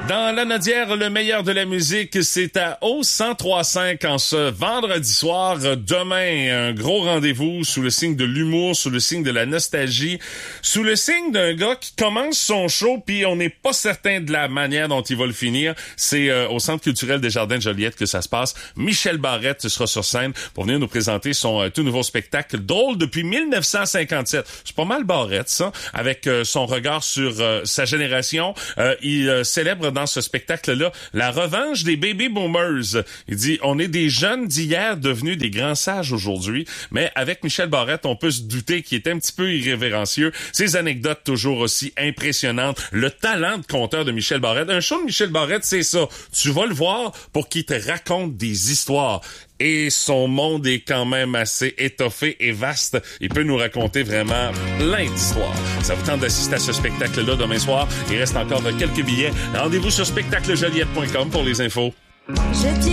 Dans la Nodière, le meilleur de la musique, c'est à O1035 en ce vendredi soir. Demain, un gros rendez-vous sous le signe de l'humour, sous le signe de la nostalgie, sous le signe d'un gars qui commence son show puis on n'est pas certain de la manière dont il va le finir. C'est au Centre culturel des Jardins de Joliette que ça se passe. Michel Barrette sera sur scène pour venir nous présenter son tout nouveau spectacle drôle depuis 1957. C'est pas mal Barrette, ça, avec son regard sur sa génération. Il célèbre dans ce spectacle-là la revanche des baby boomers. Il dit, on est des jeunes d'hier devenus des grands sages aujourd'hui, mais avec Michel Barrette, on peut se douter qu'il est un petit peu irrévérencieux. Ses anecdotes toujours aussi impressionnantes. Le talent de conteur de Michel Barrette. Un show de Michel Barrette, c'est ça. Tu vas le voir pour qu'il te raconte des histoires. Et son monde est quand même assez étoffé et vaste. Il peut nous raconter vraiment plein d'histoires. Ça vous tente d'assister à ce spectacle-là demain soir? Il reste encore quelques billets. Rendez-vous sur spectaclejoliette.com pour les infos.